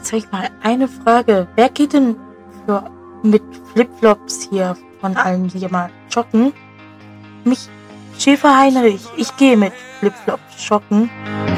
Jetzt habe ich mal eine Frage. Wer geht denn mit Flipflops hier von allen hier mal joggen? Mich, Schäfer Heinrich, ich gehe mit Flipflops joggen.